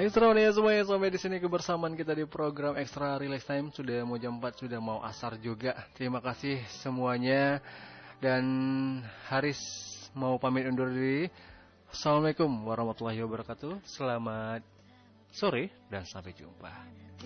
Insomnia semuanya, sampai di sini kebersamaan kita di program Extra Relax Time. Sudah mau jam 4, sudah mau asar juga. Terima kasih semuanya. Dan Haris mau pamit undur diri. Assalamualaikum warahmatullahi wabarakatuh. Selamat sore dan sampai jumpa.